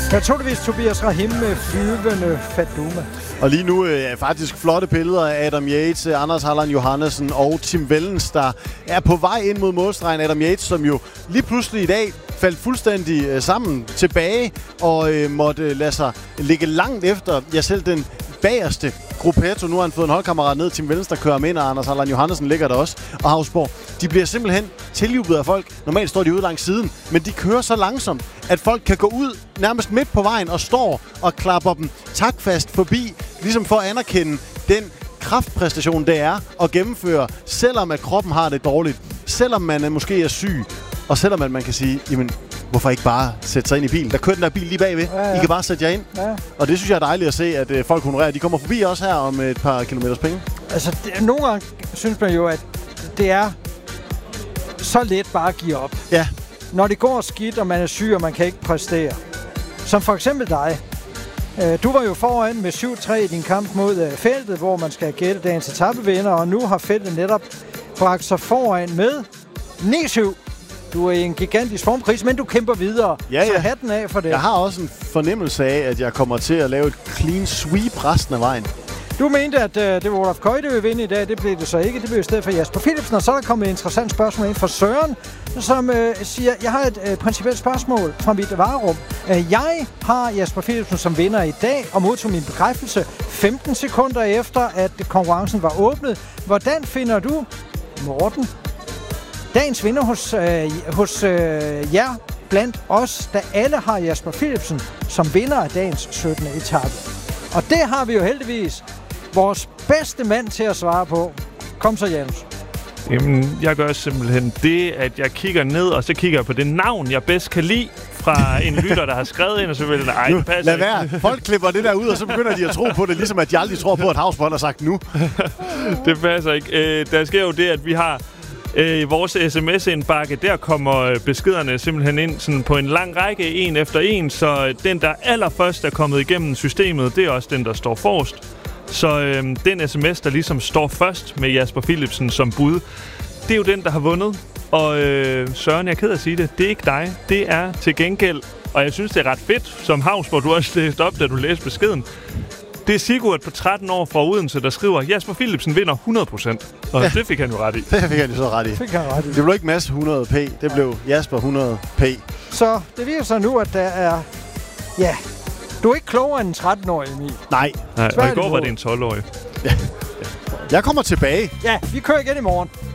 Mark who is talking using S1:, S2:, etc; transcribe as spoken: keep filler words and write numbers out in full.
S1: Naturligvis Tobias Rahim med flyvende Faduma.
S2: Og lige nu er øh, faktisk flotte billeder af Adam Yates, Anders Halland Johannessen og Tim Wellens, der er på vej ind mod målstregen. Adam Yates, som jo lige pludselig i dag faldt fuldstændig øh, sammen tilbage og øh, måtte øh, lade sig ligge langt efter. Ja, selv den bagerste Gruppetto. Nu har han fået en holdkammerat ned, Tim Wellens, der kører med ind, og Anders Halland Johannessen ligger der også. Og Havsborg, de bliver simpelthen tiljublet af folk. Normalt står de ude langs siden, men de kører så langsomt, at folk kan gå ud nærmest midt på vejen og står og klapper dem takfast forbi, ligesom for at anerkende den kraftpræstation, det er at gennemføre, selvom at kroppen har det dårligt, selvom man er måske er syg, og selvom at man kan sige, jamen, hvorfor ikke bare sætte sig ind i bilen? Der kører den der bil lige bagved. Ja, ja. I kan bare sætte jer ind. Ja. Og det synes jeg er dejligt at se, at øh, folk honorerer. De kommer forbi også her om et par kilometers penge. Altså, det, nogle gange synes man jo, at det er så let bare at give op. Ja. Når det går skidt, og man er syg, og man kan ikke præstere. Som for eksempel dig. Du var jo foran med syv tre i din kamp mod feltet, hvor man skal gætte dagens etapevinder, og nu har feltet netop bragt sig foran med ni syv. Du er i en gigantisk formkrise, men du kæmper videre. Ja, ja. Så hatten af for det. Jeg har også en fornemmelse af, at jeg kommer til at lave et clean sweep resten af vejen. Du mente, at uh, det var Olaf Køj, der ville vinde i dag. Det blev det så ikke. Det blev i stedet for Jasper Philipsen. Og så er der kommet et interessant spørgsmål ind fra Søren, som uh, siger, jeg har et uh, principielt spørgsmål fra mit varerum. Uh, jeg har Jasper Philipsen som vinder i dag, og modtog min bekræftelse femten sekunder efter, at konkurrencen var åbnet. Hvordan finder du, Morten, dagens vinder hos, øh, hos øh, jer blandt os, da alle har Jasper Philipsen som vinder af dagens syttende etape? Og det har vi jo heldigvis vores bedste mand til at svare på. Kom så, Janus.
S3: Jamen, jeg gør simpelthen det, at jeg kigger ned, og så kigger jeg på det navn, jeg bedst kan lide, fra en lytter, der har skrevet ind, og så vil nej, det passer lad være. Folk klipper det der ud, og så begynder de at tro på det, ligesom at de aldrig tror på, at Havsborg har sagt nu. Det passer ikke. Øh, der sker jo det, at vi har i vores sms-indbakke, der kommer beskederne simpelthen ind sådan på en lang række, en efter en, så den, der allerførst er kommet igennem systemet, det er også den, der står forrest. Så øh, den sms, der ligesom står først med Jasper Philipsen som bud, det er jo den, der har vundet. Og øh, Søren, jeg er ked at sige det, det er ikke dig. Det er til gengæld, og jeg synes, det er ret fedt, som Havsborg, du også læste op, da du læste beskeden. Det er Sigurd på tretten år fra Odense, der skriver, Jasper Philipsen vinder hundrede procent. Og ja, det fik han jo ret i. Det fik han jo så ret i. Fik han ret i. Det blev ikke Mads hundrede p, det blev Jasper hundrede p.
S1: Så det viser sig nu, at der er... Ja, du er ikke klogere end en tretten-årig, Emil.
S3: Nej. Nej, og i går var det en tolv-årig.
S2: Ja. Jeg kommer tilbage.
S1: Ja, vi kører igen i morgen.